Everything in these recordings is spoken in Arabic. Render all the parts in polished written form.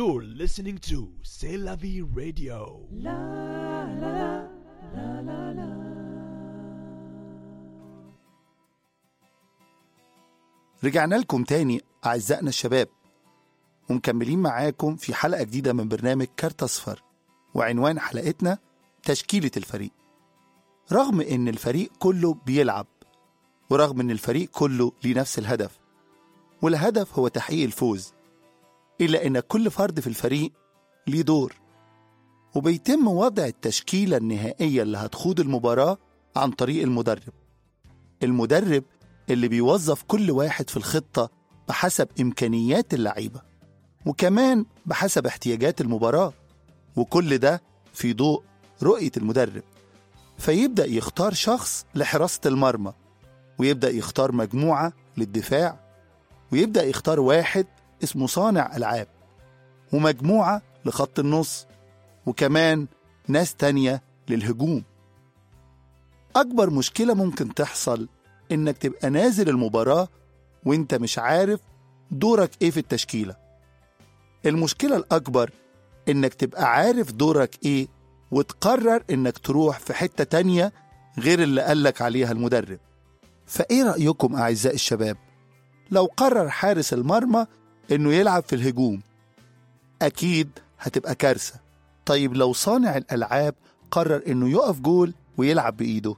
You're listening to C'est la vie radio. رجعنا لكم تاني أعزائنا الشباب، ومكملين معاكم في حلقة جديدة من برنامج كارت أصفر، وعنوان حلقتنا تشكيلة الفريق. رغم إن الفريق كله بيلعب، ورغم إن الفريق كله ليه نفس الهدف، والهدف هو تحقيق الفوز، إلا إن كل فرد في الفريق ليه دور، وبيتم وضع التشكيلة النهائية اللي هتخوض المباراة عن طريق المدرب اللي بيوظف كل واحد في الخطة بحسب إمكانيات اللعيبة، وكمان بحسب احتياجات المباراة، وكل ده في ضوء رؤية المدرب. فيبدأ يختار شخص لحراسة المرمى، ويبدأ يختار مجموعة للدفاع، ويبدأ يختار واحد اسمه صانع ألعاب، ومجموعة لخط النص، وكمان ناس تانية للهجوم. أكبر مشكلة ممكن تحصل إنك تبقى نازل المباراة وإنت مش عارف دورك إيه في التشكيلة. المشكلة الأكبر إنك تبقى عارف دورك إيه وتقرر إنك تروح في حتة تانية غير اللي قالك عليها المدرب. فإيه رأيكم أعزائي الشباب؟ لو قرر حارس المرمى إنه يلعب في الهجوم، أكيد هتبقى كارثة. طيب لو صانع الألعاب قرر إنه يقف جول ويلعب بإيده؟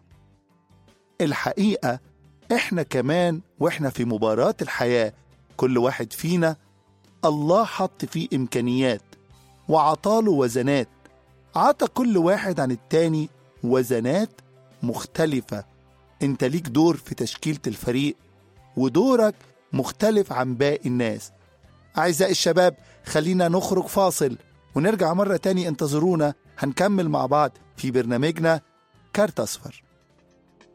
الحقيقة إحنا كمان وإحنا في مباراة الحياة، كل واحد فينا الله حط فيه إمكانيات وعطاله وزنات، عطى كل واحد عن التاني وزنات مختلفة. انت ليك دور في تشكيلة الفريق، ودورك مختلف عن باقي الناس. أعزائي الشباب، خلينا نخرج فاصل ونرجع مرة تاني. انتظرونا، هنكمل مع بعض في برنامجنا كارت أصفر.